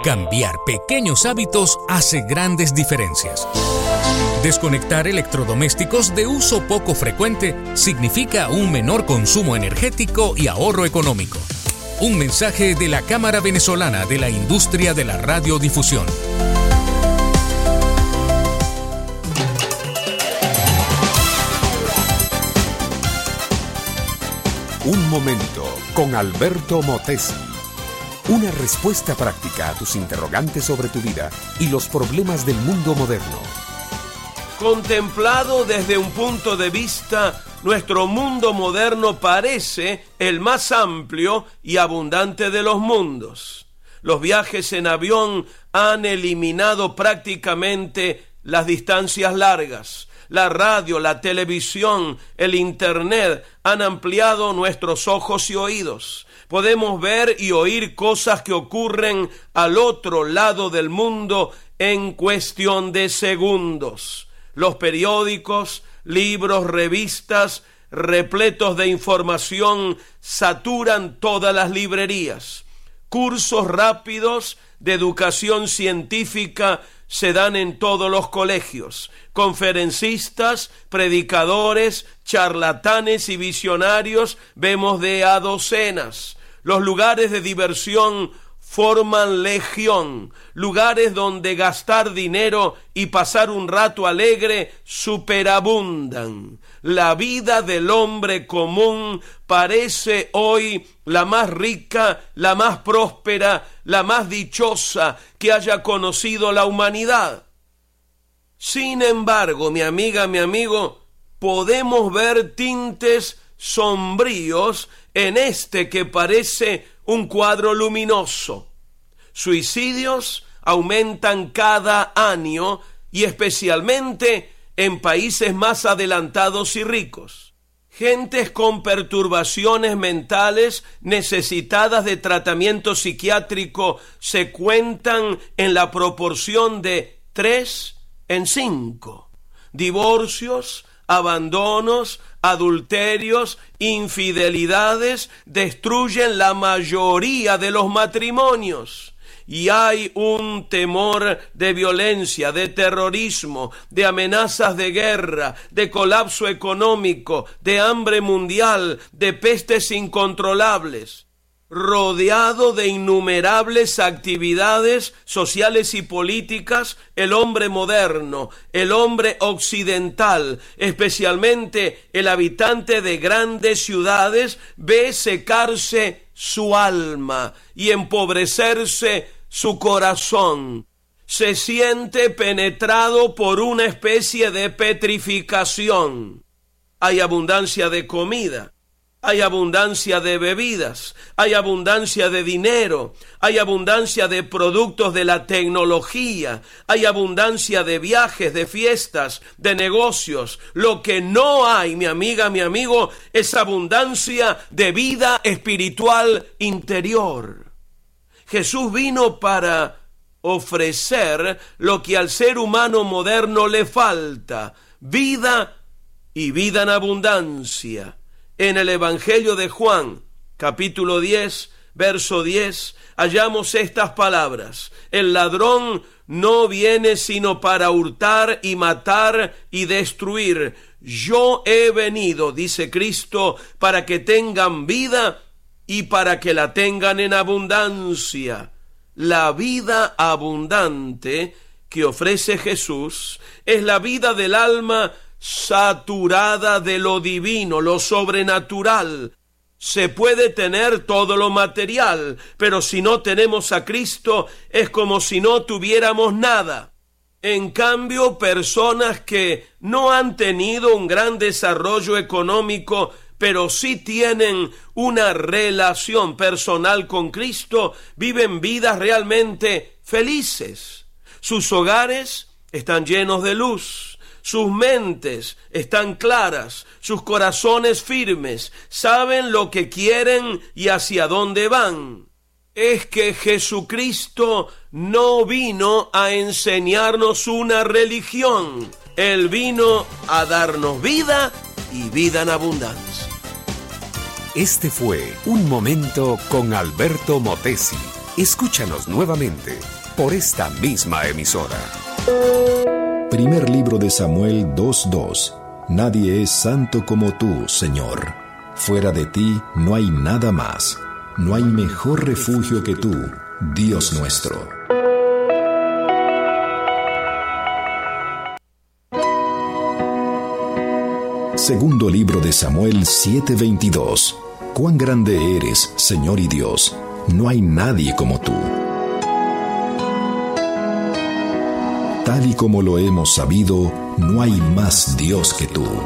Cambiar pequeños hábitos hace grandes diferencias. Desconectar electrodomésticos de uso poco frecuente significa un menor consumo energético y ahorro económico. Un mensaje de la Cámara Venezolana de la Industria de la Radiodifusión. Un momento con Alberto Motesi. Una respuesta práctica a tus interrogantes sobre tu vida y los problemas del mundo moderno. Contemplado desde un punto de vista, nuestro mundo moderno parece el más amplio y abundante de los mundos. Los viajes en avión han eliminado prácticamente las distancias largas. La radio, la televisión, el internet han ampliado nuestros ojos y oídos. Podemos ver y oír cosas que ocurren al otro lado del mundo en cuestión de segundos. Los periódicos, libros, revistas, repletos de información, saturan todas las librerías. Cursos rápidos de educación científica se dan en todos los colegios. Conferencistas, predicadores, charlatanes y visionarios vemos de a docenas. Los lugares de diversión forman legión, lugares donde gastar dinero y pasar un rato alegre superabundan. La vida del hombre común parece hoy la más rica, la más próspera, la más dichosa que haya conocido la humanidad. Sin embargo, mi amiga, mi amigo, podemos ver tintes sombríos en este que parece un cuadro luminoso. Suicidios aumentan cada año y especialmente en países más adelantados y ricos. Gentes con perturbaciones mentales necesitadas de tratamiento psiquiátrico se cuentan en la proporción de 3 en 5. Divorcios, abandonos, adulterios, infidelidades destruyen la mayoría de los matrimonios. Y hay un temor de violencia, de terrorismo, de amenazas de guerra, de colapso económico, de hambre mundial, de pestes incontrolables. Rodeado de innumerables actividades sociales y políticas, el hombre moderno, el hombre occidental, especialmente el habitante de grandes ciudades, ve secarse su alma y empobrecerse su corazón. Se siente penetrado por una especie de petrificación. Hay abundancia de comida. Hay abundancia de bebidas, hay abundancia de dinero, hay abundancia de productos de la tecnología, hay abundancia de viajes, de fiestas, de negocios. Lo que no hay, mi amiga, mi amigo, es abundancia de vida espiritual interior. Jesús vino para ofrecer lo que al ser humano moderno le falta: vida y vida en abundancia. En el Evangelio de Juan, capítulo 10, verso 10, hallamos estas palabras: el ladrón no viene sino para hurtar y matar y destruir. Yo he venido, dice Cristo, para que tengan vida y para que la tengan en abundancia. La vida abundante que ofrece Jesús es la vida del alma saturada de lo divino, lo sobrenatural. Se puede tener todo lo material, pero si no tenemos a Cristo, es como si no tuviéramos nada. En cambio, personas que no han tenido un gran desarrollo económico, pero sí tienen una relación personal con Cristo, viven vidas realmente felices. Sus hogares están llenos de luz. Sus mentes están claras, sus corazones firmes, saben lo que quieren y hacia dónde van. Es que Jesucristo no vino a enseñarnos una religión. Él vino a darnos vida y vida en abundancia. Este fue Un Momento con Alberto Motesi. Escúchanos nuevamente por esta misma emisora. Primer libro de Samuel 2:2. Nadie es santo como tú, Señor. Fuera de ti no hay nada más. No hay mejor refugio que tú, Dios nuestro. Segundo libro de Samuel 7:22. Cuán grande eres, Señor y Dios. No hay nadie como tú. Tal y como lo hemos sabido, no hay más Dios que tú.